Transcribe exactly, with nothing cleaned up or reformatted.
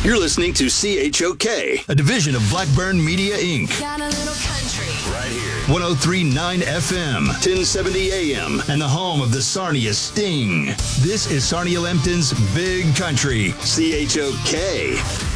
You're listening to C H O K, a division of Blackburn Media, Incorporated. Got a little country. Right here. one oh three point nine F M, ten seventy A M, and the home of the Sarnia Sting. This is Sarnia Lempton's Big Country, C H O K.